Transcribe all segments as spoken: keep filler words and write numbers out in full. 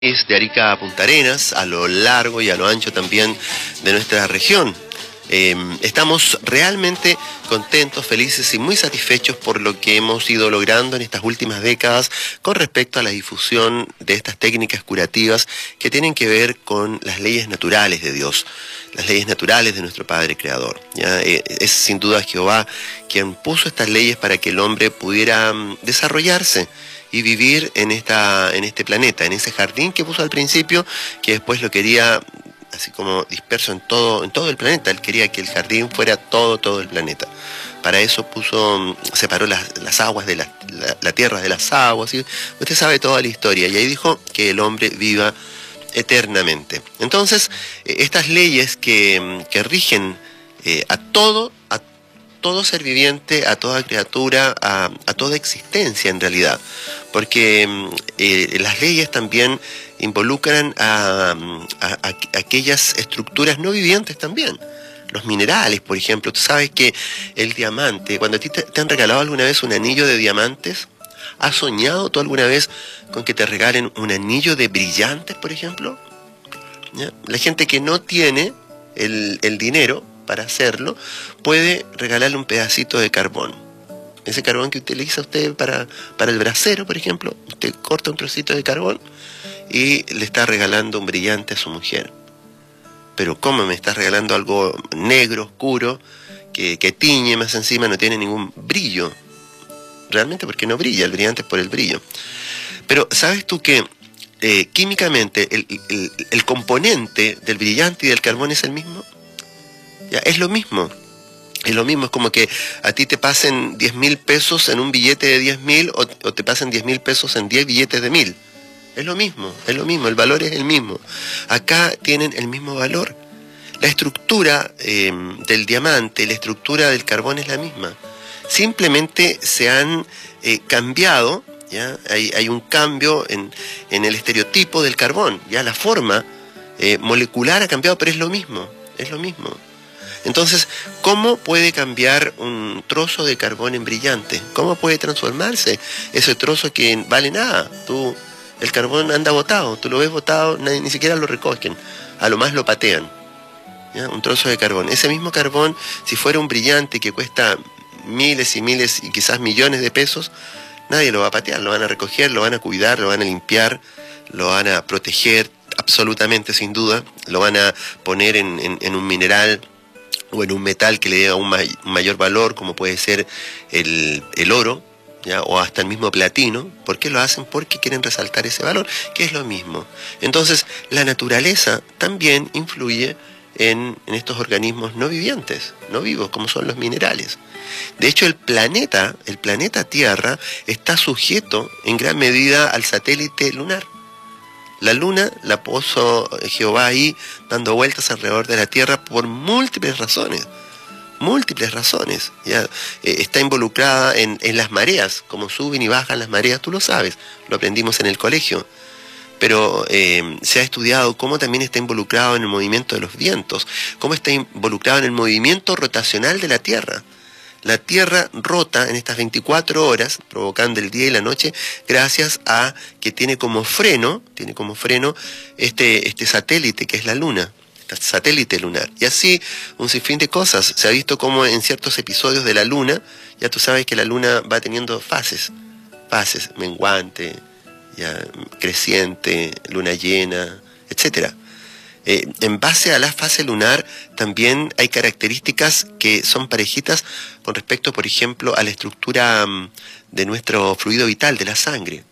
de Arica a Punta Arenas, a lo largo y a lo ancho también de nuestra región. Eh, estamos realmente contentos, felices y muy satisfechos por lo que hemos ido logrando en estas últimas décadas con respecto a la difusión de estas técnicas curativas que tienen que ver con las leyes naturales de Dios, las leyes naturales de nuestro Padre Creador. ¿Ya? Eh, es sin duda Jehová quien puso estas leyes para que el hombre pudiera um, desarrollarse y vivir en esta en este planeta, en ese jardín que puso al principio, que después lo quería así como disperso en todo en todo el planeta. Él quería que el jardín fuera todo todo el planeta. Para eso puso separó las, las aguas de la, la, la tierra de las aguas, y usted sabe toda la historia, y ahí dijo que el hombre viva eternamente. Entonces, eh, estas leyes que, que rigen eh, a todo a todo ser viviente, a toda criatura, a, a toda existencia en realidad, porque eh, las leyes también involucran a, a, a aquellas estructuras no vivientes también, los minerales, por ejemplo. Tú sabes que el diamante, cuando a ti te, te han regalado alguna vez un anillo de diamantes, ¿has soñado tú alguna vez con que te regalen un anillo de brillantes, por ejemplo? ¿Ya? La gente que no tiene el, el dinero para hacerlo, puede regalarle un pedacito de carbón. Ese carbón que utiliza usted para, para el brasero, por ejemplo, usted corta un trocito de carbón y le está regalando un brillante a su mujer. Pero ¿cómo me estás regalando algo negro, oscuro, que, que tiñe más encima, no tiene ningún brillo? Realmente porque no brilla, el brillante es por el brillo. Pero ¿sabes tú que eh, químicamente el, el, el componente del brillante y del carbón es el mismo? Ya, es lo mismo, es lo mismo, es como que a ti te pasen diez mil pesos en un billete de diez mil o, o te pasen diez mil pesos en diez billetes de mil. Es lo mismo, es lo mismo, el valor es el mismo. Acá tienen el mismo valor. La estructura eh, del diamante, la estructura del carbón es la misma. Simplemente se han eh, cambiado, ¿ya? Hay, hay un cambio en, en el estereotipo del carbón, ya la forma eh, molecular ha cambiado, pero es lo mismo, es lo mismo. Entonces, ¿cómo puede cambiar un trozo de carbón en brillante? ¿Cómo puede transformarse ese trozo que vale nada? Tú, el carbón anda botado, tú lo ves botado, nadie, ni siquiera lo recogen, a lo más lo patean. ¿Ya? Un trozo de carbón. Ese mismo carbón, si fuera un brillante que cuesta miles y miles y quizás millones de pesos, nadie lo va a patear, lo van a recoger, lo van a cuidar, lo van a limpiar, lo van a proteger absolutamente, sin duda, lo van a poner en, en, en un mineral o en un metal que le dé un may mayor valor, como puede ser el, el oro, ¿ya? O hasta el mismo platino. ¿Por qué lo hacen? Porque quieren resaltar ese valor, que es lo mismo. Entonces, la naturaleza también influye en, en estos organismos no vivientes, no vivos, como son los minerales. De hecho, el planeta, el planeta Tierra, está sujeto en gran medida al satélite lunar. La luna la puso Jehová ahí dando vueltas alrededor de la Tierra por múltiples razones, múltiples razones. ¿Ya? Eh, está involucrada en, en las mareas, como suben y bajan las mareas, tú lo sabes, lo aprendimos en el colegio. Pero eh, se ha estudiado cómo también está involucrado en el movimiento de los vientos, cómo está involucrado en el movimiento rotacional de la Tierra. La Tierra rota en estas veinticuatro horas, provocando el día y la noche, gracias a que tiene como freno, tiene como freno este, este satélite que es la Luna, este satélite lunar. Y así un sinfín de cosas. Se ha visto como en ciertos episodios de la Luna, ya tú sabes que la Luna va teniendo fases, fases, menguante, ya, creciente, luna llena, etcétera. Eh, en base a la fase lunar también hay características que son parejitas con respecto, por ejemplo, a la estructura um, de nuestro fluido vital, de la sangre.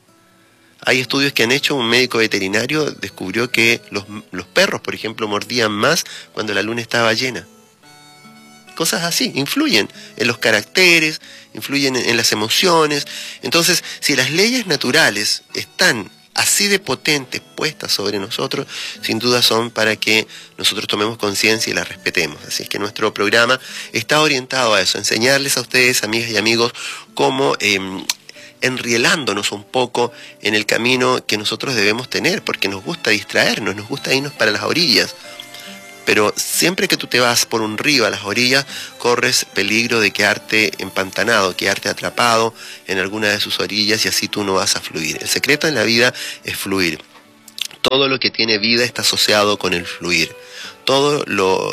Hay estudios que han hecho, un médico veterinario descubrió que los, los perros, por ejemplo, mordían más cuando la luna estaba llena. Cosas así, influyen en los caracteres, influyen en, en las emociones. Entonces, si las leyes naturales están así de potentes puestas sobre nosotros, sin duda son para que nosotros tomemos conciencia y las respetemos. Así es que nuestro programa está orientado a eso, a enseñarles a ustedes, amigas y amigos, cómo eh, enrielándonos un poco en el camino que nosotros debemos tener, porque nos gusta distraernos, nos gusta irnos para las orillas. Pero siempre que tú te vas por un río a las orillas, corres peligro de quedarte empantanado, quedarte atrapado en alguna de sus orillas, y así tú no vas a fluir. El secreto en la vida es fluir. Todo lo que tiene vida está asociado con el fluir. Todo lo,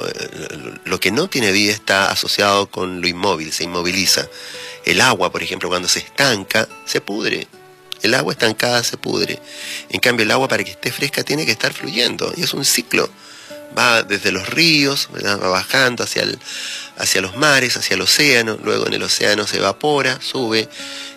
lo que no tiene vida está asociado con lo inmóvil, se inmoviliza. El agua, por ejemplo, cuando se estanca, se pudre. El agua estancada se pudre. En cambio, el agua para que esté fresca tiene que estar fluyendo. Y es un ciclo. Va desde los ríos, ¿verdad? Va bajando hacia, el, hacia los mares, hacia el océano. Luego en el océano se evapora, sube.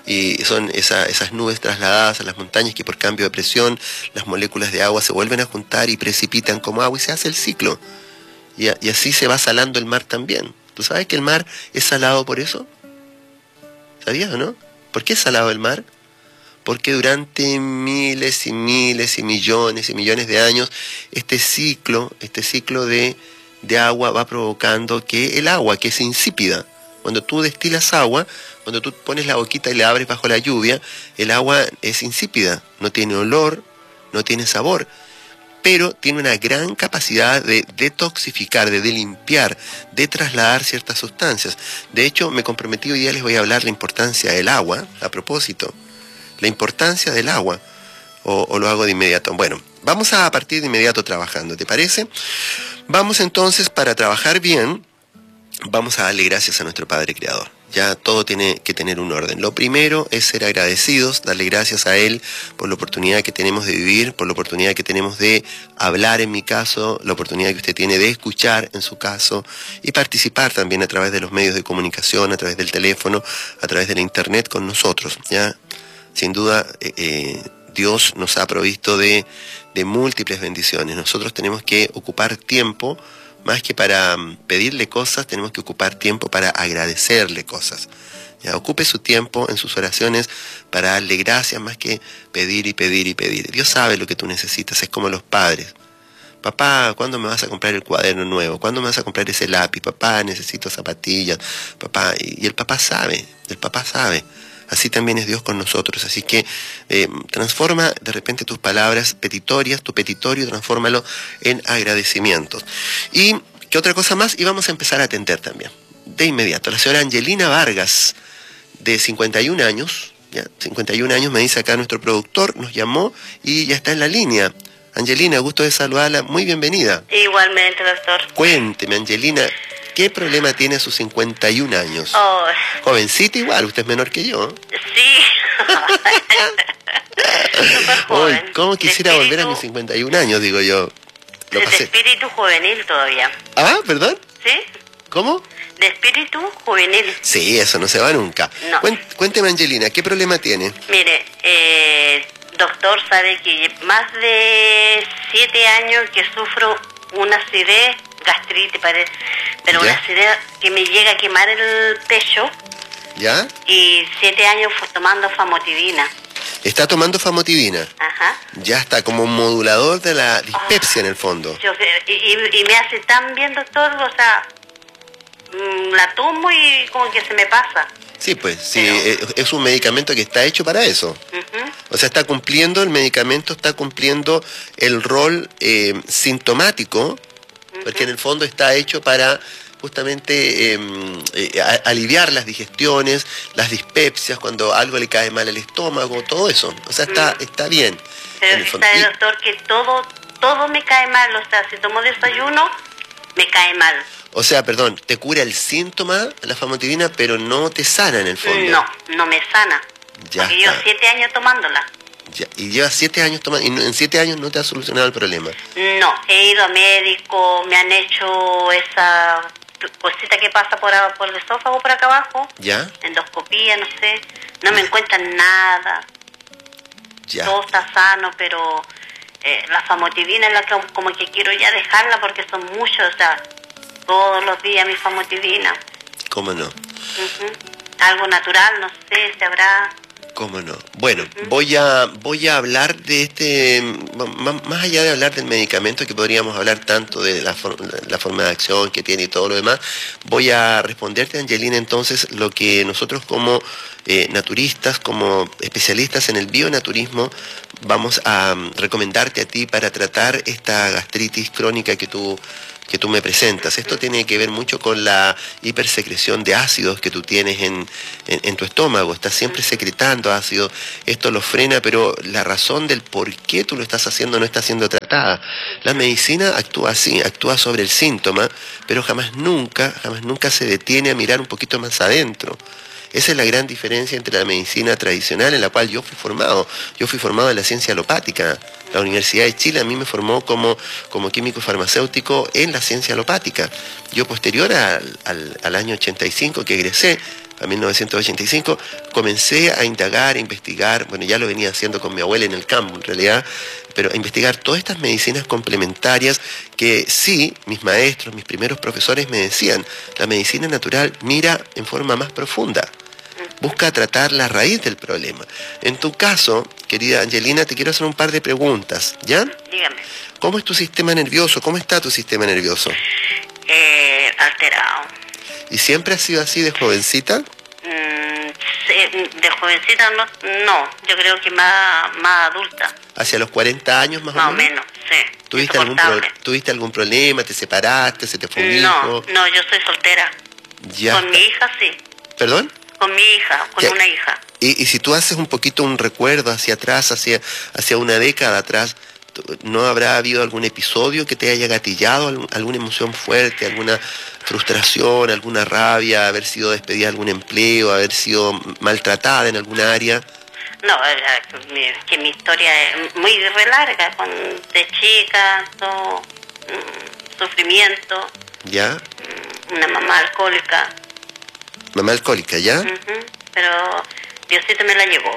Y son esa, esas nubes trasladadas a las montañas que por cambio de presión las moléculas de agua se vuelven a juntar y precipitan como agua y se hace el ciclo. Y, a, y así se va salando el mar también. ¿Tú sabes que el mar es salado por eso? ¿Sabías o no? ¿Por qué es salado el mar? Porque durante miles y miles y millones y millones de años este ciclo, este ciclo de, de agua va provocando que el agua, que es insípida, cuando tú destilas agua, cuando tú pones la boquita y la abres bajo la lluvia, el agua es insípida, no tiene olor, no tiene sabor, pero tiene una gran capacidad de detoxificar, de limpiar, de trasladar ciertas sustancias. De hecho, me comprometí hoy día, les voy a hablar de la importancia del agua, a propósito, la importancia del agua, o, o lo hago de inmediato. Bueno, vamos a partir de inmediato trabajando, ¿te parece? Vamos entonces, para trabajar bien, vamos a darle gracias a nuestro Padre Creador. Ya todo tiene que tener un orden. Lo primero es ser agradecidos, darle gracias a Él por la oportunidad que tenemos de vivir, por la oportunidad que tenemos de hablar en mi caso, la oportunidad que usted tiene de escuchar en su caso y participar también a través de los medios de comunicación, a través del teléfono, a través de la internet con nosotros. Ya, sin duda, eh, eh, Dios nos ha provisto de, de múltiples bendiciones. Nosotros tenemos que ocupar tiempo. Más que para pedirle cosas, tenemos que ocupar tiempo para agradecerle cosas. Ya, ocupe su tiempo en sus oraciones para darle gracias más que pedir y pedir y pedir. Dios sabe lo que tú necesitas, es como los padres. Papá, ¿cuándo me vas a comprar el cuaderno nuevo? ¿Cuándo me vas a comprar ese lápiz? Papá, necesito zapatillas. Papá, y el papá sabe, el papá sabe. Así también es Dios con nosotros. Así que eh, transforma de repente tus palabras petitorias, tu petitorio, transfórmalo en agradecimientos. Y ¿qué otra cosa más? Y vamos a empezar a atender también. De inmediato, la señora Angelina Vargas, de cincuenta y un años, ¿ya? cincuenta y un años, me dice acá nuestro productor, nos llamó y ya está en la línea. Angelina, gusto de saludarla, muy bienvenida. Igualmente, doctor. Cuénteme, Angelina, ¿qué problema tiene a sus cincuenta y un años? Oh. Jovencita igual, usted es menor que yo. Sí. Súper joven. Uy, ¿cómo quisiera espíritu, volver a mis cincuenta y un años, digo yo? Lo de pasé. espíritu juvenil todavía. Ah, ¿perdón? ¿Sí? ¿Cómo? De espíritu juvenil. Sí, eso no se va nunca. No. Cuént- Cuénteme, Angelina, ¿qué problema tiene? Mire, eh, doctor, sabe que más de siete años que sufro una acidez, gastritis, parece, pero ¿Ya? una acidez que me llega a quemar el pecho, ¿Ya? y siete años fue tomando famotidina. Está tomando famotidina. Ajá. Ya está como un modulador de la dispepsia en el fondo. Yo, y, y, y me hace tan bien, doctor, o sea, mm, la tomo y como que se me pasa. Sí, pues, sí, Pero- es- es un medicamento que está hecho para eso. Ujú. O sea, está cumpliendo, el medicamento está cumpliendo el rol eh, sintomático, porque en el fondo está hecho para justamente eh, eh, a- aliviar las digestiones, las dispepsias, cuando algo le cae mal al estómago, todo eso. O sea, está, está bien. en Pero el si fondo. está el Y- doctor que todo, todo me cae mal, o sea, si tomo desayuno, me cae mal. o sea, perdón, te cura el síntoma, la famotidina, pero no te sana en el fondo. No, no me sana. Ya porque yo está. siete años tomándola. Ya, y llevas siete años tomando, y no- en siete años no te ha solucionado el problema. No, he ido a médico, me han hecho esa cosita que pasa por, a- por el esófago por acá abajo, ¿Ya? endoscopía, no sé, no me encuentran nada, Ya. todo está sano, pero eh, la famotidina es la que como que quiero ya dejarla porque son muchos, o sea, todos los días mi famotidina. ¿Cómo no? Ujú. Algo natural, no sé, se habrá... ¿Cómo no? Bueno, voy a voy a hablar de este, m- más allá de hablar del medicamento, que podríamos hablar tanto de la, for- la forma de acción que tiene y todo lo demás, voy a responderte, Angelina, entonces, lo que nosotros como eh, naturistas, como especialistas en el bionaturismo, vamos a um, recomendarte a ti para tratar esta gastritis crónica que tú que tú me presentas. Esto tiene que ver mucho con la hipersecreción de ácidos que tú tienes en, en, en tu estómago. Estás siempre secretando ácidos. Esto lo frena, pero la razón del por qué tú lo estás haciendo no está siendo tratada. La medicina actúa así, actúa sobre el síntoma, pero jamás nunca, jamás nunca se detiene a mirar un poquito más adentro. Esa es la gran diferencia entre la medicina tradicional en la cual yo fui formado. Yo fui formado en la ciencia alopática. La Universidad de Chile a mí me formó como, como químico farmacéutico en la ciencia alopática. Yo posterior al, al, al año ochenta y cinco que egresé, a mil novecientos ochenta y cinco, comencé a indagar, a investigar, bueno, ya lo venía haciendo con mi abuela en el campo en realidad, pero a investigar todas estas medicinas complementarias que sí, mis maestros, mis primeros profesores me decían, la medicina natural mira en forma más profunda, busca tratar la raíz del problema. En tu caso, querida Angelina, te quiero hacer un par de preguntas, ¿ya? Dígame. ¿Cómo es tu sistema nervioso? ¿Cómo está tu sistema nervioso? Eh, alterado. ¿Y siempre ha sido así de jovencita? Mm, de jovencita no, no, yo creo que más, más adulta. ¿Hacia los cuarenta años más, más o menos? Más o menos, sí. ¿Tuviste algún, pro, ¿Tuviste algún problema? ¿Te separaste? ¿Se te fue un no, hijo? No, yo soy soltera. Ya con está. mi hija sí. ¿Perdón? Con mi hija, con ya. una hija. Y, y si tú haces un poquito un recuerdo hacia atrás, hacia, hacia una década atrás, ¿no habrá habido algún episodio que te haya gatillado, alguna emoción fuerte, alguna frustración, alguna rabia, haber sido despedida de algún empleo, haber sido maltratada en alguna área? No, que mi historia es muy re larga, con, de chica, todo, mm, sufrimiento. ¿Ya? Una mamá alcohólica. ¿Mamá alcohólica, ya? Uh-huh, pero Diosito me la llevó.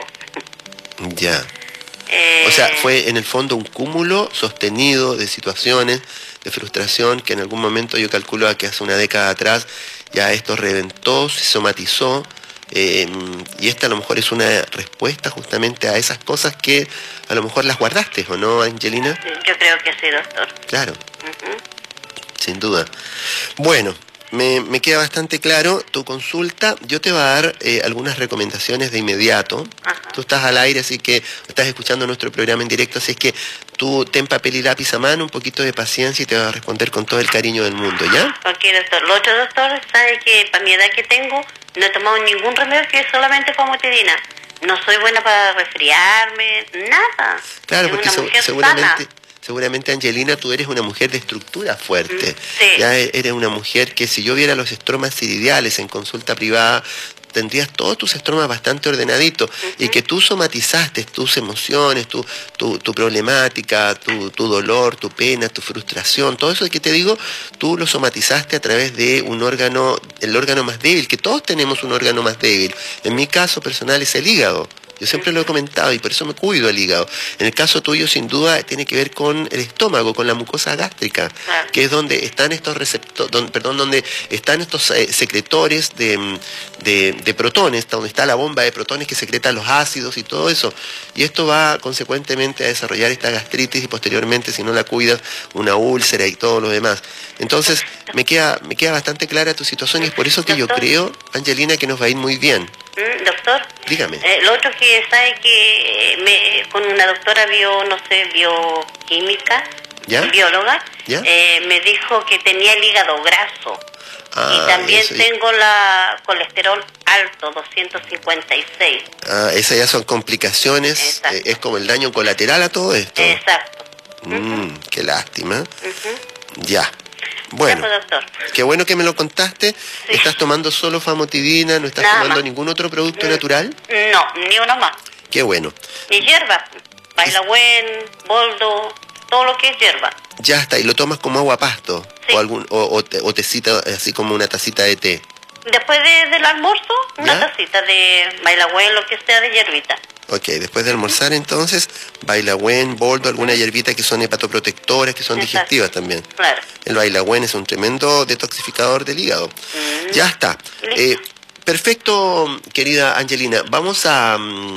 Ya. Eh, o sea, fue en el fondo un cúmulo sostenido de situaciones de frustración que en algún momento yo calculo que hace una década atrás ya esto reventó, se somatizó, eh, y esta a lo mejor es una respuesta justamente a esas cosas que a lo mejor las guardaste, ¿o no, Angelina? Yo creo que sí, doctor. Claro, uh-huh. Sin duda. Bueno, me, me queda bastante claro tu consulta. Yo te voy a dar eh, algunas recomendaciones de inmediato. Ajá. Tú estás al aire, así que estás escuchando nuestro programa en directo, así es que tú ten papel y lápiz a mano, un poquito de paciencia y te vas a responder con todo el cariño del mundo, ¿ya? Ok, doctor. Lo otro, doctor, sabe que para mi edad que tengo no he tomado ningún remedio que solamente famotidina. No soy buena para resfriarme, nada. Claro, soy porque una se, mujer seguramente... sana. Seguramente, Angelina, tú eres una mujer de estructura fuerte. Sí. Ya eres una mujer que si yo viera los estromas iridiales en consulta privada, tendrías todos tus estromas bastante ordenaditos. Uh-huh. Y que tú somatizaste tus emociones, tu, tu, tu problemática, tu, tu dolor, tu pena, tu frustración, todo eso que te digo, tú lo somatizaste a través de un órgano, el órgano más débil, que todos tenemos un órgano más débil. En mi caso personal es el hígado. Yo siempre lo he comentado y por eso me cuido el hígado. En el caso tuyo, sin duda, tiene que ver con el estómago, con la mucosa gástrica, claro. Que es donde están estos receptores, don, perdón, donde están estos eh, secretores de, de, de protones, donde está la bomba de protones que secretan los ácidos y todo eso. Y esto va consecuentemente a desarrollar esta gastritis y posteriormente, si no la cuidas, una úlcera y todo lo demás. Entonces, me queda, me queda bastante clara tu situación y es por eso que yo creo, Angelina, que nos va a ir muy bien. Mm, doctor, dígame. Eh, lo otro que sabe que me, con una doctora bio, no sé, bioquímica, ¿ya? bióloga, ¿ya? Eh, me dijo que tenía el hígado graso. Ah, y también eso... tengo la colesterol alto, doscientos cincuenta y seis. Ah, esas ya son complicaciones, eh, es como el daño colateral a todo esto. Exacto. Mm, uh-huh. Qué lástima. Uh-huh. Ya. Bueno, ya, doctor. Qué bueno que me lo contaste. Sí. ¿Estás tomando solo famotidina? ¿No estás Nada tomando más. ningún otro producto mm, natural? No, ni uno más. Qué bueno. Ni hierba, bailagüen, boldo, todo lo que es hierba. Ya está, y lo tomas como agua pasto, sí. o algún o, o, te, o tecita, así como una tacita de té. Después de, del almuerzo, una ¿ya? tacita de bailagüen, lo que sea de hierbita. Ok, después de almorzar entonces, bailagüen, boldo, alguna hierbita que son hepatoprotectoras, que son Exacto. digestivas también. Claro. El bailagüen es un tremendo detoxificador del hígado. Mm. Ya está. Eh, perfecto, querida Angelina. Vamos a,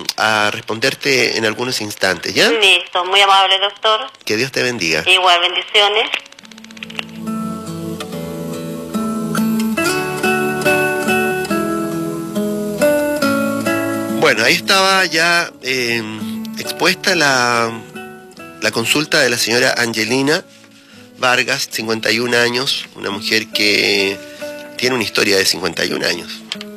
a responderte en algunos instantes, ¿ya? Listo, muy amable, doctor. Que Dios te bendiga. Igual, bendiciones. Bueno, ahí estaba ya eh, expuesta la, la consulta de la señora Angelina Vargas, cincuenta y un años, una mujer que tiene una historia de cincuenta y un años.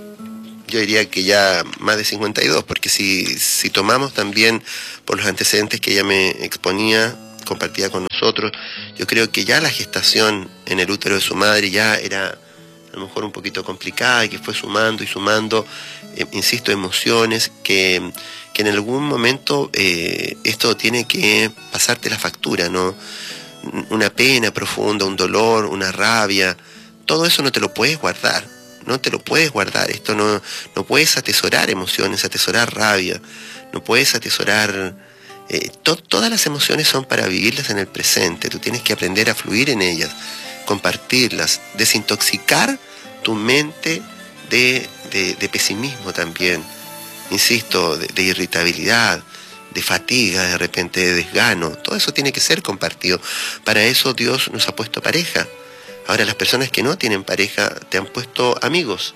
Yo diría que ya más de cincuenta y dos, porque si, si tomamos también por los antecedentes que ella me exponía, compartía con nosotros, yo creo que ya la gestación en el útero de su madre ya era a lo mejor un poquito complicada y que fue sumando y sumando, eh, insisto, emociones que, que en algún momento eh, esto tiene que pasarte la factura, ¿no? Una pena profunda, un dolor, una rabia, todo eso no te lo puedes guardar. No te lo puedes guardar, esto no, no puedes atesorar emociones, atesorar rabia, no puedes atesorar... Eh, to, todas las emociones son para vivirlas en el presente, tú tienes que aprender a fluir en ellas, compartirlas, desintoxicar tu mente de, de, de pesimismo también, insisto, de, de irritabilidad, de fatiga, de repente de desgano, todo eso tiene que ser compartido. Para eso Dios nos ha puesto pareja. Ahora, las personas que no tienen pareja te han puesto amigos,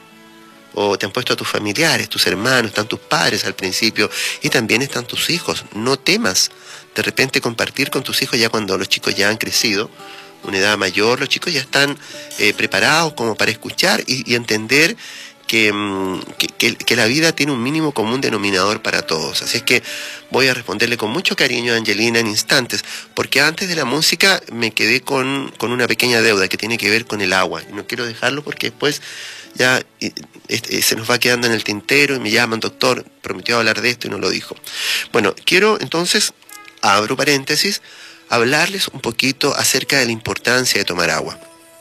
o te han puesto a tus familiares, tus hermanos, están tus padres al principio, y también están tus hijos. No temas de repente compartir con tus hijos ya cuando los chicos ya han crecido, una edad mayor, los chicos ya están eh, preparados como para escuchar y, y entender que, que, que, que la vida tiene un mínimo común denominador para todos. Así es que voy a responderle con mucho cariño a Angelina en instantes, porque antes de la música me quedé con, con una pequeña deuda que tiene que ver con el agua. Y no quiero dejarlo porque después ya este, se nos va quedando en el tintero y me llaman, doctor, prometió hablar de esto y no lo dijo. Bueno, quiero entonces, abro paréntesis, hablarles un poquito acerca de la importancia de tomar agua.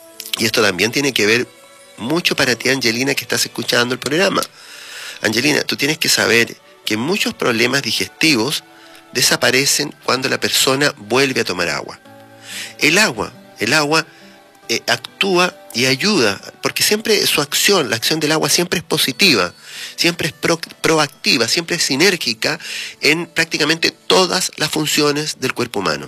Y esto también tiene que ver mucho para ti, Angelina, que estás escuchando el programa. Angelina, tú tienes que saber que muchos problemas digestivos desaparecen cuando la persona vuelve a tomar agua. El agua, el agua eh, actúa y ayuda, porque siempre su acción, la acción del agua siempre es positiva, siempre es pro, proactiva, siempre es sinérgica en prácticamente todas las funciones del cuerpo humano.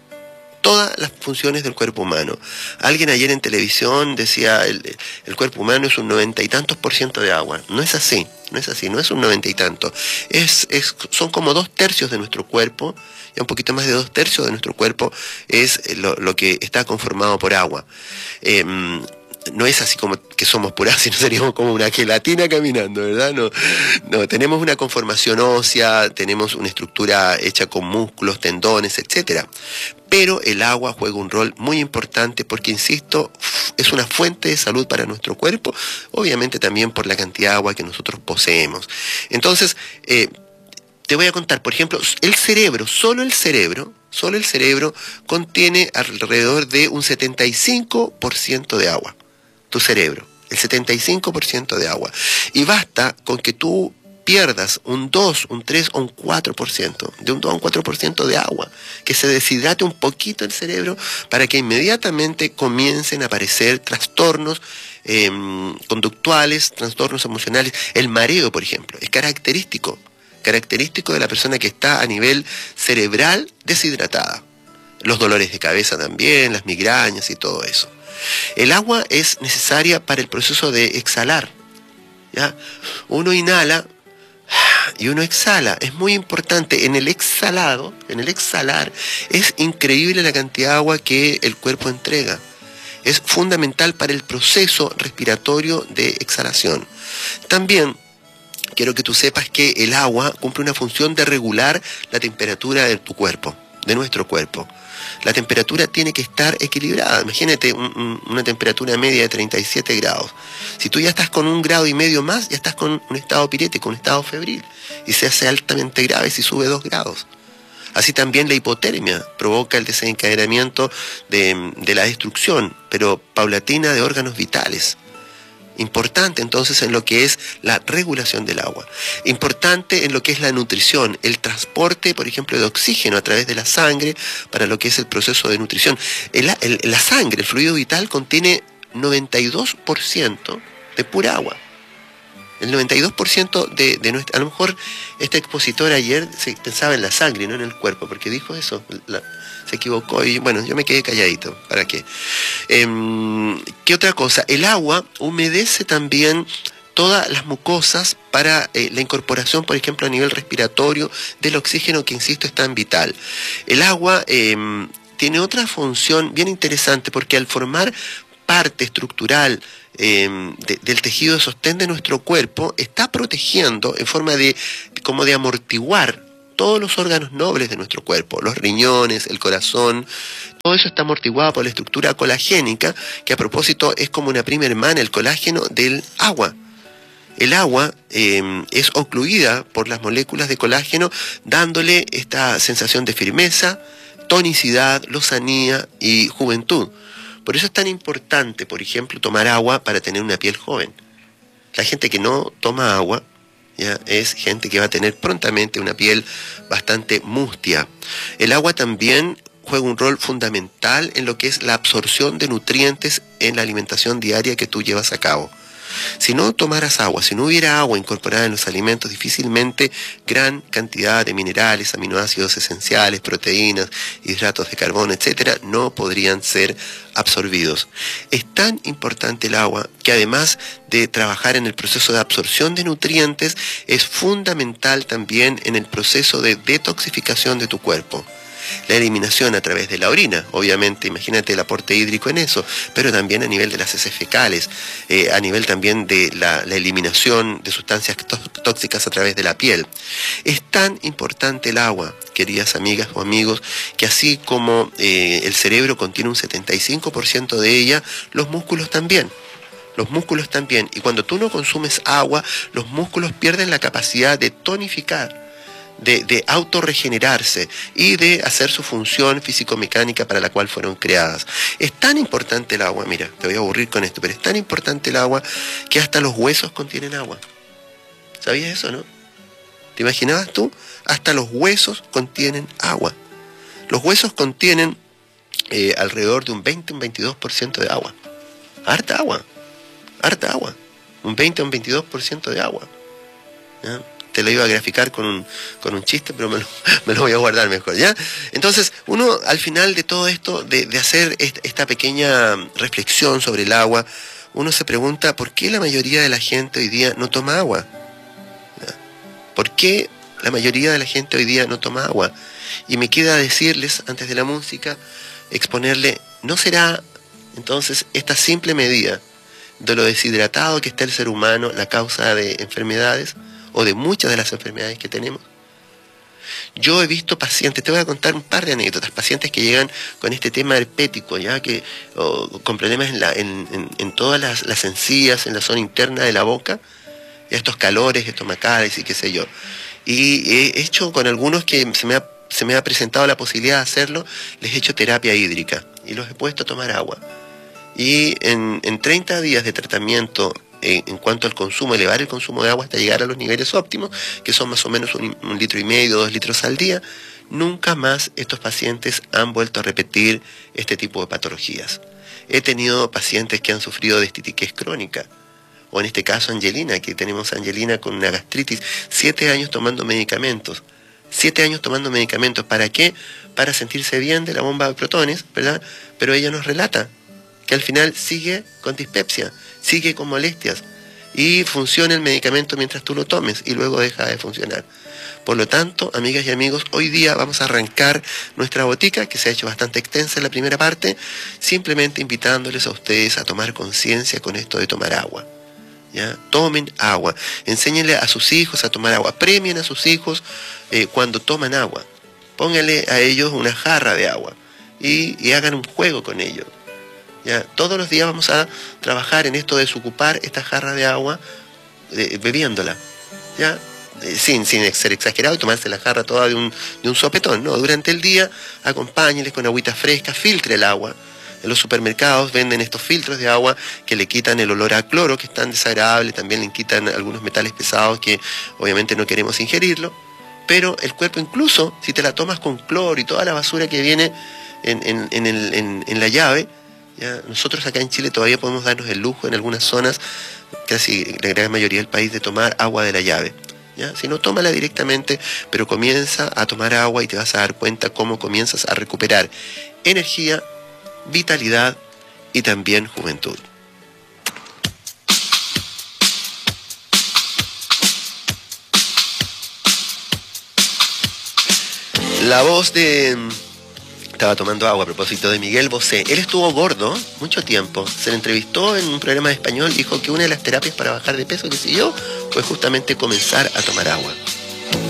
Todas las funciones del cuerpo humano. Alguien ayer en televisión decía el, el cuerpo humano es un noventa y tantos por ciento de agua. No es así, no es así, no es un noventa y tanto. Es, es, son como dos tercios de nuestro cuerpo, y un poquito más de dos tercios de nuestro cuerpo es lo, lo que está conformado por agua. Eh, no es así como que somos puras, sino seríamos como una gelatina caminando, ¿verdad? No, no, tenemos una conformación ósea, tenemos una estructura hecha con músculos, tendones, etcétera. Pero el agua juega un rol muy importante porque, insisto, es una fuente de salud para nuestro cuerpo, obviamente también por la cantidad de agua que nosotros poseemos. Entonces, eh, te voy a contar, por ejemplo, el cerebro, solo el cerebro, solo el cerebro contiene alrededor de un setenta y cinco por ciento de agua. Tu cerebro, el setenta y cinco por ciento de agua. Y basta con que tú pierdas un dos, un tres o un cuatro por ciento, de un dos a un cuatro por ciento de agua, que se deshidrate un poquito el cerebro para que inmediatamente comiencen a aparecer trastornos eh, conductuales, trastornos emocionales. El mareo, por ejemplo, es característico, característico de la persona que está a nivel cerebral deshidratada. Los dolores de cabeza también, las migrañas y todo eso. El agua es necesaria para el proceso de exhalar, ¿ya? Uno inhala y uno exhala. Es muy importante. En el exhalado, en el exhalar, es increíble la cantidad de agua que el cuerpo entrega. Es fundamental para el proceso respiratorio de exhalación. También quiero que tú sepas que el agua cumple una función de regular la temperatura de tu cuerpo, de nuestro cuerpo. La temperatura tiene que estar equilibrada. Imagínate un, un, una temperatura media de treinta y siete grados. Si tú ya estás con un grado y medio más, ya estás con un estado pirético, un estado febril. Y se hace altamente grave si sube dos grados. Así también la hipotermia provoca el desencadenamiento de, de la destrucción, pero paulatina, de órganos vitales. Importante entonces en lo que es la regulación del agua. Importante en lo que es la nutrición, el transporte, por ejemplo, de oxígeno a través de la sangre para lo que es el proceso de nutrición. El, el, la sangre, el fluido vital, contiene noventa y dos por ciento de pura agua. El noventa y dos por ciento de, de nuestra... A lo mejor este expositor ayer se pensaba en la sangre, no en el cuerpo, porque dijo eso, la, se equivocó y bueno, yo me quedé calladito. ¿Para qué? Eh, ¿Qué otra cosa? El agua humedece también todas las mucosas para eh, la incorporación, por ejemplo, a nivel respiratorio del oxígeno, que insisto es tan vital. El agua eh, tiene otra función bien interesante, porque al formar parte estructural eh, de, del tejido de sostén de nuestro cuerpo, está protegiendo en forma de, como de amortiguar todos los órganos nobles de nuestro cuerpo, los riñones, el corazón. Todo eso está amortiguado por la estructura colagénica, que a propósito es como una prima hermana, el colágeno del agua. El agua eh, es ocluida por las moléculas de colágeno, dándole esta sensación de firmeza, tonicidad, lozanía y juventud. Por eso es tan importante, por ejemplo, tomar agua para tener una piel joven. La gente que no toma agua, ¿ya?, es gente que va a tener prontamente una piel bastante mustia. El agua también juega un rol fundamental en lo que es la absorción de nutrientes en la alimentación diaria que tú llevas a cabo. Si no tomaras agua, si no hubiera agua incorporada en los alimentos, difícilmente gran cantidad de minerales, aminoácidos esenciales, proteínas, hidratos de carbono, etcétera, no podrían ser absorbidos. Es tan importante el agua que, además de trabajar en el proceso de absorción de nutrientes, es fundamental también en el proceso de detoxificación de tu cuerpo. La eliminación a través de la orina, obviamente, imagínate el aporte hídrico en eso, pero también a nivel de las heces fecales, eh, a nivel también de la, la eliminación de sustancias tóxicas a través de la piel. Es tan importante el agua, queridas amigas o amigos, que así como eh, el cerebro contiene un setenta y cinco por ciento de ella, los músculos también. Los músculos también. Y cuando tú no consumes agua, los músculos pierden la capacidad de tonificar, de, de autorregenerarse y de hacer su función físico-mecánica para la cual fueron creadas. Es tan importante el agua, mira, te voy a aburrir con esto, pero es tan importante el agua que hasta los huesos contienen agua. ¿Sabías eso, no? ¿Te imaginabas tú? Hasta los huesos contienen agua. Los huesos contienen eh, alrededor de un veinte a un veintidós por ciento de agua. Harta agua, harta agua. Un veinte a un veintidós por ciento de agua. ¿Ya? Te lo iba a graficar con un, con un chiste, pero me lo, me lo voy a guardar mejor, ¿ya? Entonces, uno al final de todo esto, de, de hacer esta pequeña reflexión sobre el agua, uno se pregunta por qué la mayoría de la gente hoy día no toma agua. ¿Ya? ¿Por qué la mayoría de la gente hoy día no toma agua? Y me queda decirles, antes de la música, exponerle, ¿no será entonces esta simple medida de lo deshidratado que está el ser humano la causa de enfermedades, o de muchas de las enfermedades que tenemos? Yo he visto pacientes, te voy a contar un par de anécdotas, pacientes que llegan con este tema herpético, ya que o, con problemas en, la, en, en, en todas las, las encías, en la zona interna de la boca, estos calores estomacales y qué sé yo. Y he hecho con algunos que se me ha, se me ha presentado la posibilidad de hacerlo, les he hecho terapia hídrica y los he puesto a tomar agua. Y en, en treinta días de tratamiento, en cuanto al consumo, elevar el consumo de agua hasta llegar a los niveles óptimos, que son más o menos un, un litro y medio, dos litros al día, nunca más estos pacientes han vuelto a repetir este tipo de patologías. He tenido pacientes que han sufrido de estitiquez crónica, o en este caso Angelina, que tenemos a Angelina con una gastritis, siete años tomando medicamentos, siete años tomando medicamentos, ¿para qué? Para sentirse bien de la bomba de protones, ¿verdad? Pero ella nos relata que al final sigue con dispepsia, sigue con molestias y funciona el medicamento mientras tú lo tomes y luego deja de funcionar. Por lo tanto, amigas y amigos, hoy día vamos a arrancar nuestra botica, que se ha hecho bastante extensa en la primera parte, simplemente invitándoles a ustedes a tomar conciencia con esto de tomar agua. ¿Ya? Tomen agua, enséñenle a sus hijos a tomar agua, premien a sus hijos eh, cuando toman agua, pónganle a ellos una jarra de agua y, y hagan un juego con ellos. ¿Ya? Todos los días vamos a trabajar en esto de desocupar esta jarra de agua eh, bebiéndola, ¿ya? Eh, sin, sin ser exagerado y tomarse la jarra toda de un, de un sopetón, ¿no? Durante el día acompáñenles con agüita fresca, filtre el agua. En los supermercados venden estos filtros de agua que le quitan el olor a cloro, que es tan desagradable, también le quitan algunos metales pesados que obviamente no queremos ingerirlo, pero el cuerpo, incluso si te la tomas con cloro y toda la basura que viene en, en, en, el, en, en la llave, ¿ya? Nosotros acá en Chile todavía podemos darnos el lujo en algunas zonas, casi la gran mayoría del país, de tomar agua de la llave, ¿ya? Si no, tómala directamente, pero comienza a tomar agua y te vas a dar cuenta cómo comienzas a recuperar energía, vitalidad y también juventud. La voz de... Estaba tomando agua a propósito de Miguel Bosé. Él estuvo gordo mucho tiempo. Se le entrevistó en un programa de español. Dijo que una de las terapias para bajar de peso, qué sé yo, fue justamente comenzar a tomar agua.